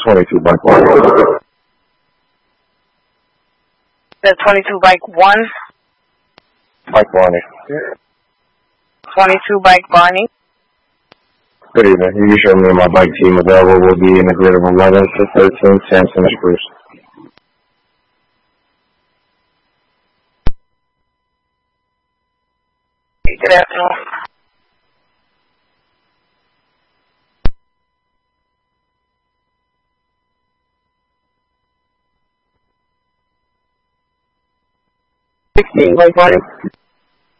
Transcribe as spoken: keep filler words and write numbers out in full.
twenty-two bike one. The twenty-two bike one. Mike Barney. twenty-two bike Barney. Good evening. You can show me my bike team available will be in the grid of eleven to thirteen, Samson and Spruce. Good afternoon. sixteen bike Barney.